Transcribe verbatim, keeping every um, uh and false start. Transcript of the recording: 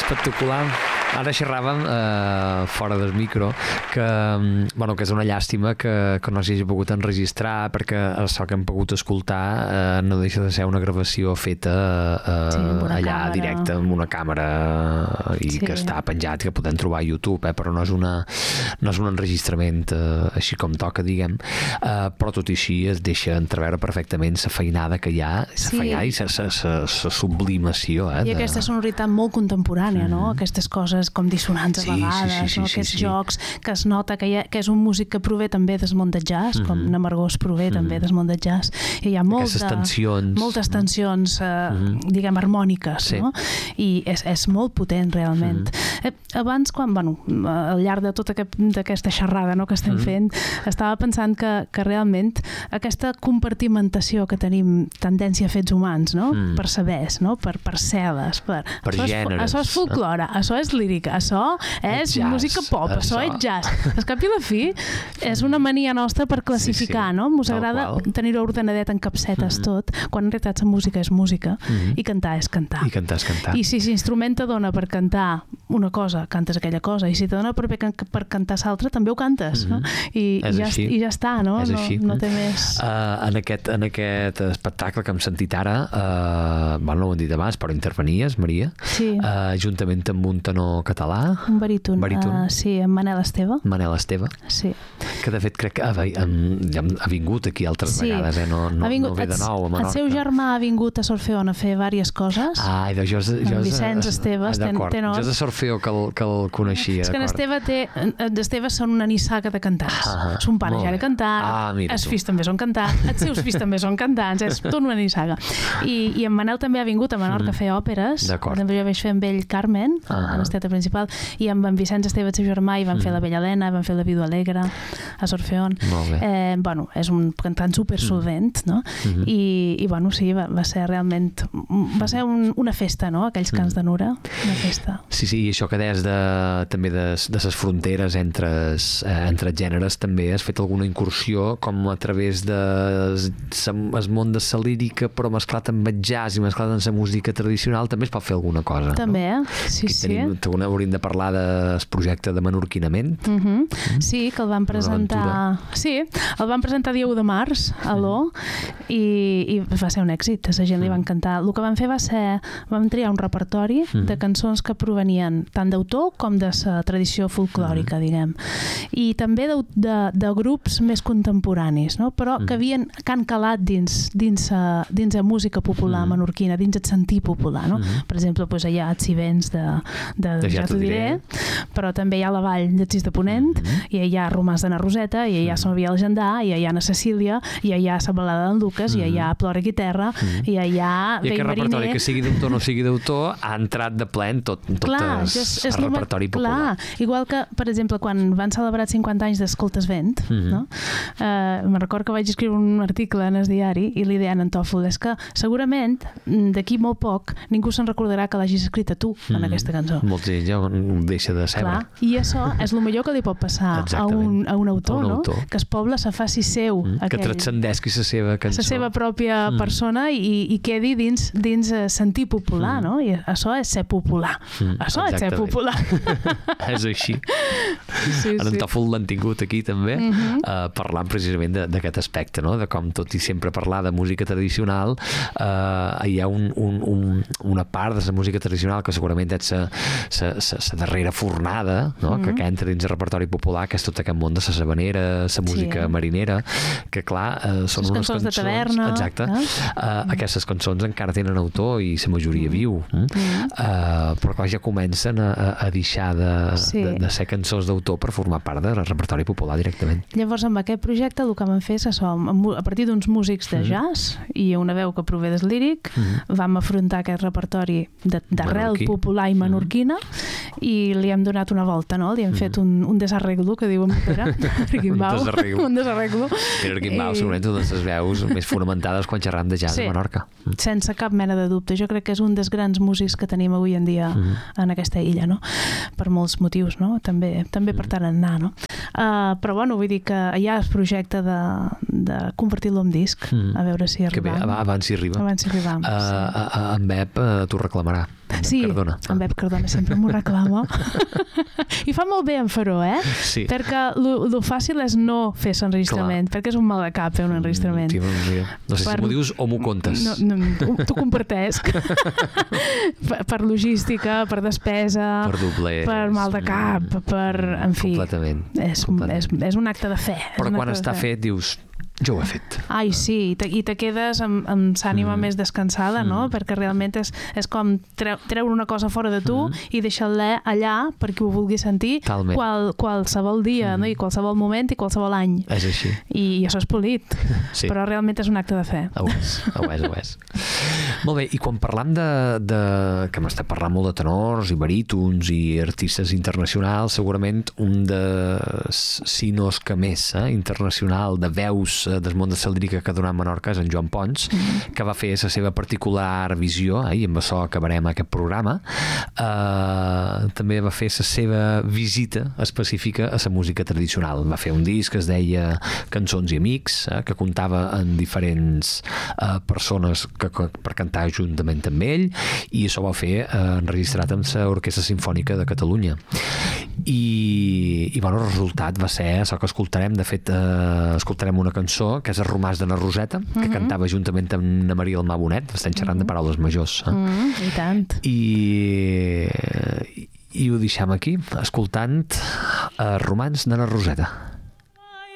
espectacular. Ara xerràvem eh, fora del micro que, bueno, que és una llàstima que, que no s'hagi pogut enregistrar, perquè el que hem pogut escoltar eh, no deixa de ser una gravació feta eh, sí, allà càmera. directe amb una càmera i sí. que està penjat, que podem trobar a YouTube, eh, però no és, una, no és un enregistrament eh, així com toca, diguem, eh, però tot i així es deixa entreveure perfectament la feinada que hi ha, la sí. feinada i la sublimació. Eh, I de... aquesta sonoritat molt contemporània, mm. no? Aquestes coses com dissonants sí, a vegades, sí, sí, sí, no? sí, Aquests sí. jocs que es nota que, ha, que és un músic que prové també del món del jazz, mm-hmm. com Namargós prové mm-hmm. també del món del jazz, i hi ha molta, tensions. moltes tensions eh, mm-hmm. diguem harmòniques, sí. no? I és, és molt potent realment. Mm-hmm. eh, abans, quan, bueno, al llarg de tota aquest, aquesta xerrada, no, que estem mm-hmm. fent, estava pensant que, que realment aquesta compartimentació que tenim tendència a fets humans, no? Mm. per sabers, no? per parcel·les, per, per això gèneres. És, això és folklore, això és lírica, això és jazz, música pop, això, això és jazz. Al cap i la fi és una mania nostra per classificar, sí, sí. no? Mos agrada tenir-ho ordenadet en capsetes mm-hmm. tot, quan en realitat la música és música mm-hmm. i cantar és cantar. I cantar és cantar. I si l'instrument te dona per cantar una cosa, cantes aquella cosa, i si te dona per, per cantar l'altra, també ho cantes, mm-hmm. no? I, i, ja, i ja està, no? És no, així. no té més... Uh, en, aquest, en aquest espectacle que hem sentit ara, uh, bueno, no ho hem dit abans, però intervenies, Maria, sí. uh, juntament amb un tenor català. Un baríton. baríton. Uh, sí, en Manel Esteve. Manel Esteve. Sí. Que de fet crec que ha, ha, ha vingut aquí altres sí. vegades, eh? no, no, vingut, no ve de nou a Menorca. El seu germà ha vingut a Sorfeon a fer diverses coses. Ah, i de jo, jo, jo Vicenç Esteves, ah, tenor. Jo de Sorfeo que el, que el coneixia. És que en Esteve té, en Esteve són una nissaga de cantants. Ah, son pare ja era cantant, ah, els fills també són cantants, els seus fills també són cantants, és tot una nissaga. I, i en Manel també ha vingut a Menorca mm. a fer òperes. D'acord. També jo vaig fer amb ell Carmen, ah. a l'esteta principal, i amb en Vicenç Esteve, el seu germà, i van mm. fer la Bella Helena, van fer la Viuda Alegre a Sorfeon. Eh, bueno, és un cantant super solvent, no? Mm-hmm. I, i bueno, sí, va, va ser realment va ser un, una festa, no? Aquells cants mm. de Nura, una festa. Sí, sí, i això que deies de, també de, de les fronteres entre, eh, entre gèneres, també has fet alguna incursió com a través de el món de la lírica, però mesclat amb el jazz i mesclat amb la música tradicional, també es pot fer alguna cosa. També, no? sí, Aquí sí. Tenim, tenim, hauríem de parlar del projecte de menorquinament. Mm-hmm. Mm. Sí, que el van presentar... Sí, el van presentar dia u de març a l'O i, i va ser un èxit, a la gent li va encantar. El que van fer va ser, vam triar un repertori mm. de cançons que provenien tant d'autor com de la tradició folclòrica, mm. diguem. I també de, de, de grups més contemporanis, no? Però mm. que havien que han calat dins dins a, dins a música popular mm. menorquina, dins el sentir popular, no? Mm. Per exemple, doncs, hi ha els Civents de, de, de Ja t'ho diré, però també hi ha la Vall del Cis de Ponent, mm. i hi ha Romàs de na Roseta, i hi ha Sant Vial Legendà, i hi ha na Cecília, i hi ha la Balada d'en Lucas, mm. i hi ha Plora Guitarra, mm. i hi ha I aquest repertori, que sigui d'autor o no sigui d'autor, ha entrat de ple en tot, tot clar, el, és, és el repertori popular. Clar, igual que, per exemple, quan van celebrar cinquanta anys d'Escoltes Vent, mm. no? Uh, me'n record que vaig escriure un article en el diari i li deien en Tòfol, és que segurament d'aquí molt poc ningú se'n recordarà que l'hagis escrit a tu mm. en aquesta cançó. Molts d'ells ja deixa de ser. Clar, i això és el millor que li pot passar a un, a un autor, un autor. No? Que es poble se faci seu. Mm. Aquell, que transcendesqui la seva cançó. La seva pròpia mm. persona i, i quedi dins, dins sentir popular, mm. no? I això és ser popular. Mm. Això és ser popular. És així. Sí, en sí. Tòfol l'han tingut aquí també, mm-hmm. uh, parlant precisament d'aquest aspecte, no? De com tot i sempre parlar de música tradicional, uh, hi ha un, un, un, una part de la música tradicional que segurament és la darrera fornada, no? Mm-hmm. que, que entra dins el repertori popular, que és tot aquest món de la sabanera, la música sí. marinera, que clar, uh, són les unes cançons cançons... de taverna. Exacte. Eh? Uh, aquestes cançons encara tenen autor i la majoria mm-hmm. viu. Mm-hmm. Uh, però clar, ja comencen a, a deixar de, sí. de, de ser cançons d'autor per formar part del repertori popular directament. Llavors, amb aquest projecte el que vam fer és això, a partir d'uns músics de jazz mm-hmm. i una veu que prové del líric, mm-hmm. vam afrontar aquest repertori d'arrel popular i menorquina mm-hmm. i li hem donat una volta, no? Li hem mm-hmm. fet un, un desarreglo, que diu en Pere Arquimbau. un desarreglo. un desarreglo. Pere Arquimbau, I... segurament una de les veus més fonamentades quan xerram de jazz sí. a Menorca. Mm. Sense cap mena de dubte. Jo crec que és un dels grans músics que tenim avui en dia mm-hmm. en aquesta illa, no? Per molts motius, no? També, també per tant anar, no? Uh, però bueno, vull dir que hi ha el projecte de, de convertir-lo en disc, mm. a veure si arribam. Que bé, abans si arriba. Abans si arribam, uh, sí. uh, uh, en Bep uh, t'ho reclamarà. en sí, Bep Cardona. en Bep Cardona sempre m'ho reclama. I fa molt bé en Faró, eh? Sí. Perquè el fàcil és no fer l'enregistrament, perquè és un mal de cap fer un enregistrament. Mm, tio, no sé per... si m'ho dius o m'ho contes. No, no, t'ho compartesc. per, per logística, per despesa, per doblers, per mal de cap, per... En fi, completament. És, completament. és, és un acte de fe. Però quan està fet dius... Jo ho he fet. Ai, sí, i te, i te quedes amb, amb l'ànima mm. més descansada, no? Mm. Perquè realment és, és com treu, treure una cosa fora de tu mm. i deixar-la allà perquè ho vulgui sentir qual, qualsevol dia, mm. no? I qualsevol moment i qualsevol any. És així. I, i això és polit, sí. Però realment és un acte de fe. Ho és, ho és, ho és. Molt bé, i quan parlam de, de que hem estat parlant molt de tenors i barítons i artistes internacionals, segurament un de, si no és que més, eh, internacional, de veus del món de la lírica que ha donat Menorca és en Joan Pons, mm-hmm. que va fer la seva particular visió, eh, i amb això acabarem aquest programa. Uh, també va fer la seva visita específica a la música tradicional. Va fer un disc que es deia Cançons i Amics, eh, que comptava en diferents uh, persones que, que, per cantar juntament amb ell, i això va fer uh, enregistrat amb l'Orquestra Simfònica de Catalunya. I, i bueno, el resultat va ser això que escoltarem. De fet, uh, escoltarem una cançó que és el Romàs de na Roseta, que uh-huh. cantava juntament amb na Maria Almà Bonet. Estem xerrant uh-huh. de paraules majors. Eh? Uh-huh. I tant. I, i ho deixem aquí, escoltant uh, Romans de na Roseta.